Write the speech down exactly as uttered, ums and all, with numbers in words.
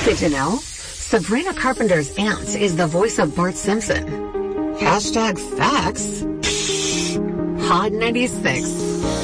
Did you know? Sabrina Carpenter's aunt is the voice of Bart Simpson. Hashtag facts. Hot ninety-six.